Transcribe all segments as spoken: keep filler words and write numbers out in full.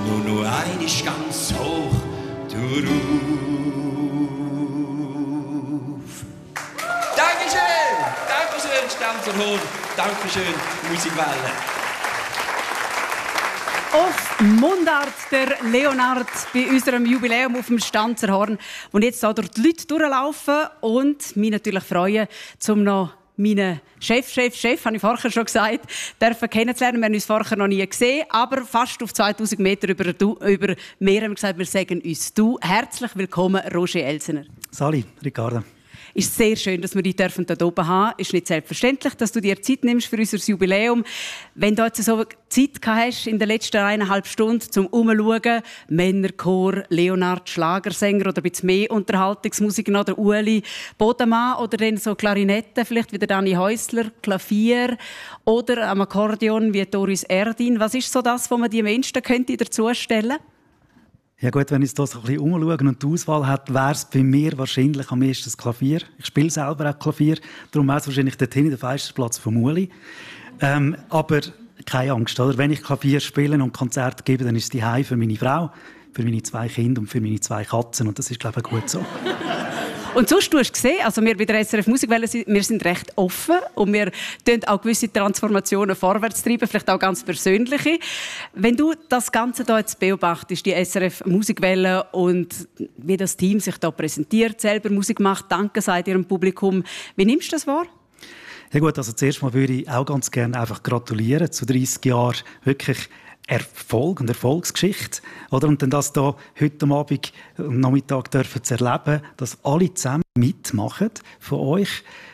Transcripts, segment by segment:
und nur ein ist ganz hoch, du ruf. Dankeschön, Dankeschön, Stanzerhorn, Dankeschön, Musikwelle. Auf Mundart der Leonard bei unserem Jubiläum auf dem Stanzerhorn, wo jetzt hier durch die Leute durchlaufen und mich natürlich freuen, um noch meinen Chef, Chef, Chef, habe ich vorher schon gesagt, dürfen kennenzulernen. Wir haben uns vorher noch nie gesehen, aber fast auf zweitausend Meter über, du, über Meer haben wir gesagt, wir sagen uns du. Herzlich willkommen, Roger Elsener. Sali, Ricardo. Es ist sehr schön, dass wir dich hier oben haben. Es ist nicht selbstverständlich, dass du dir Zeit nimmst für unser Jubiläum. Wenn du jetzt so Zeit hast in den letzten eineinhalb Stunden zum Umschauen, Männerchor, Leonard, Schlagersänger oder ein bisschen mehr Unterhaltungsmusik noch, der Ueli Bodemann oder dann so Klarinette, vielleicht wie der Dani Häusler, Klavier oder am Akkordeon wie Doris Erdin. Was ist so das, was man die Menschen könnte dazu stellen? Ja gut, wenn ich da so ein bisschen umschaue und die Auswahl hat, wäre es bei mir wahrscheinlich am ehesten das Klavier. Ich spiele selber auch Klavier, darum wäre es wahrscheinlich dorthin der Feisterplatz von Uli. Ähm, aber keine Angst, oder? Wenn ich Klavier spiele und Konzerte gebe, dann ist es die Heim für meine Frau, für meine zwei Kinder und für meine zwei Katzen und das ist, glaube ich, gut so. Und sonst, du hast gesehen, also wir bei der S R F Musikwelle, wir sind recht offen und wir tun auch gewisse Transformationen vorwärts treiben, vielleicht auch ganz persönliche. Wenn du das Ganze hier jetzt beobachtest, die S R F Musikwelle und wie das Team sich da präsentiert, selber Musik macht, Danke sagt ihrem Publikum, wie nimmst du das wahr? Ja gut, also zuerst mal würde ich auch ganz gerne einfach gratulieren zu dreissig Jahren wirklich Erfolg und Erfolgsgeschichte. Oder? Und dann das da heute Abend am Nachmittag dürfen zu erleben, dass alle zusammen mitmachen von euch,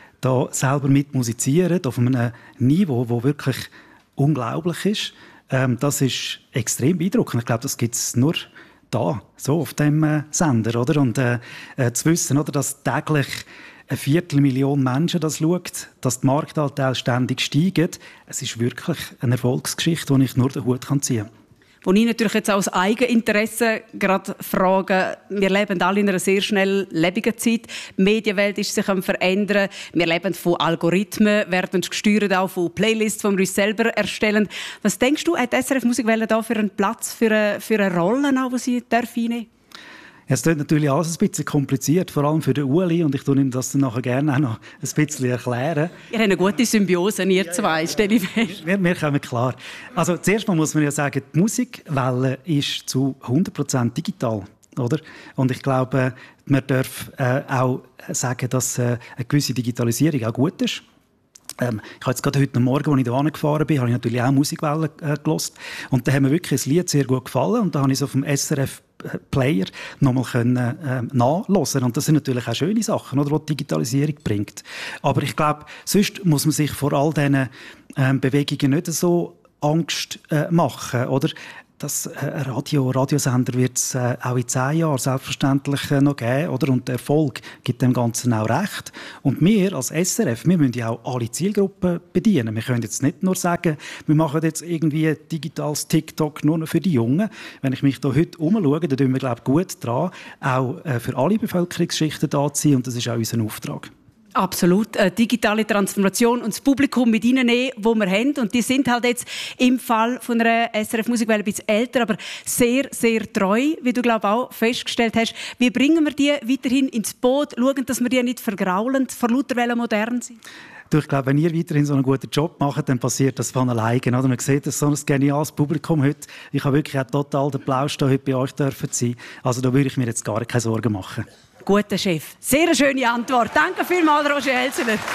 da selber mitmusizieren, auf einem Niveau, das wirklich unglaublich ist. Ähm, das ist extrem beeindruckend. Ich glaube, das gibt es nur da, so auf dem äh, Sender. Oder? Und äh, äh, zu wissen, oder, dass täglich eine Viertelmillion Menschen das schaut, dass die Marktanteile ständig steigen. Es ist wirklich eine Erfolgsgeschichte, die ich nur den Hut ziehen kann. Wo ich natürlich jetzt aus Eigeninteresse gerade frage, wir leben alle in einer sehr schnelllebigen Zeit. Die Medienwelt ist sich am verändern. Wir leben von Algorithmen, werden gesteuert auch von Playlists, die wir uns selber erstellen. Was denkst du, hat die S R F Musikwelle da für einen Platz, für eine, für eine Rolle, die sie einnehmen darf? Es klingt natürlich alles ein bisschen kompliziert, vor allem für den Uli, und ich tue ihm das dann nachher gerne auch noch ein bisschen erklären. Ihr habt eine gute Symbiose, ihr zwei, stelle ich fest. Wir, wir kommen klar. Also zuerst mal muss man ja sagen, die Musikwelle ist zu hundert Prozent digital, oder? Und ich glaube, man darf äh, auch sagen, dass äh, eine gewisse Digitalisierung auch gut ist. Ähm, ich habe jetzt gerade heute Morgen, als ich hierher gefahren bin, habe ich natürlich auch Musikwelle äh, gehört. Und da hat mir wirklich ein Lied sehr gut gefallen. Und da habe ich es auf dem S R F Player nochmal können, äh, nachhören. Und das sind natürlich auch schöne Sachen, oder, die die Digitalisierung bringt. Aber ich glaube, sonst muss man sich vor all diesen ähm, Bewegungen nicht so Angst äh, machen, oder? Das äh, Radio, Radiosender wird es äh, auch in zehn Jahren selbstverständlich äh, noch geben, oder? Und der Erfolg gibt dem Ganzen auch recht. Und wir als S R F, wir müssen ja auch alle Zielgruppen bedienen. Wir können jetzt nicht nur sagen, wir machen jetzt irgendwie digitales TikTok nur noch für die Jungen. Wenn ich mich da heute umschaue, dann tun wir, glaube ich, gut dran, auch äh, für alle Bevölkerungsschichten da zu sein. Und das ist auch unser Auftrag. Absolut. Eine digitale Transformation und das Publikum mit ihnen nehmen, das wir haben. Und die sind halt jetzt im Fall von einer S R F Musikwelle ein bisschen älter, aber sehr, sehr treu, wie du, glaube ich, auch festgestellt hast. Wie bringen wir die weiterhin ins Boot, schauen, dass wir die nicht vergraulen, vor lauter Welle modern sind? Du, ich glaube, wenn ihr weiterhin so einen guten Job macht, dann passiert das von alleine. Oder? Man sieht, das ist so ein geniales Publikum heute. Ich habe wirklich auch total den Plausch, da heute bei euch dürfen sein. Also da würde ich mir jetzt gar keine Sorgen machen. Guter Chef. Sehr eine schöne Antwort. Danke vielmals, Roger Elsener. Danke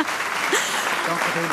vielmals.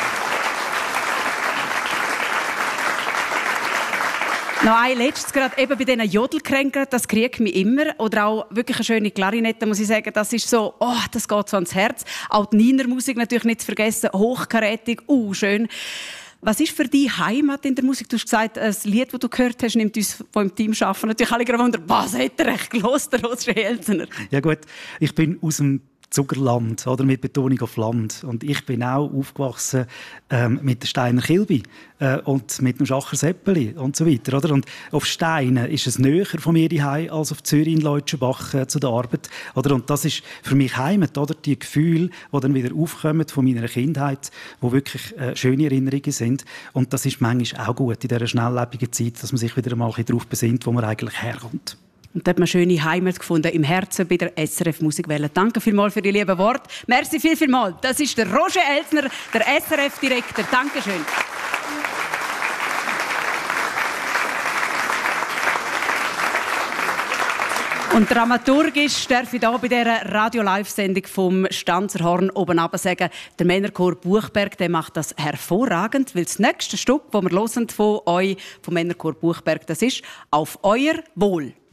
Noch ein letztes, gerade eben bei diesen Jodelkränkern, das kriegt mich immer. Oder auch wirklich eine schöne Klarinette, muss ich sagen. Das ist so, oh, das geht so ans Herz. Auch die Niner Musik natürlich nicht zu vergessen. Hochkarätig, uh, schön. Was ist für dich Heimat in der Musik? Du hast gesagt, ein Lied, das du gehört hast, nimmt uns, die im Team arbeiten, natürlich alle gerade wundern, was hat er echt gehört, der Roger Elsener? Ja gut, ich bin aus dem Zuckerland, oder, mit Betonung auf Land. Und ich bin auch aufgewachsen ähm, mit der Steiner Kilbi äh, und mit dem Schacher Seppeli und so weiter. Oder? Und auf Steinen ist es näher von mir daheim als auf Zürich in Leutschenbach äh, zu der Arbeit. Oder? Und das ist für mich Heimat, oder? Die Gefühle, die dann wieder aufkommen von meiner Kindheit, die wirklich äh, schöne Erinnerungen sind. Und das ist manchmal auch gut in dieser schnelllebigen Zeit, dass man sich wieder einmal darauf besinnt, wo man eigentlich herkommt. Und da hat man schöne Heimat gefunden im Herzen bei der S R F Musikwelle. Danke vielmals für die lieben Worte. Merci viel, viel mal. Das ist der Roger Elsner, der S R F-Direktor. Dankeschön. Und dramaturgisch darf ich hier bei dieser Radio-Live-Sendung vom Stanzerhorn oben runter sagen, der Männerchor Buchberg, der macht das hervorragend, weil das nächste Stück, das wir hören von euch, vom Männerchor Buchberg, das ist «Auf euer Wohl».